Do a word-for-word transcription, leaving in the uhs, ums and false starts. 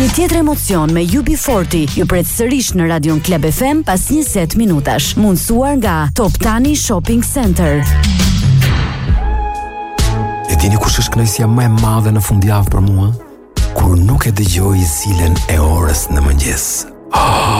Një tjetër emocion me U B forty ju pret sërish në Radion Club F M pas njëzet minutash, mundësuar nga Top Tani Shopping Center. E dini kush është kënaqësia më e madhe në fundjavë për mua? Kur nuk e dëgjoj zilën e orës në mëngjes.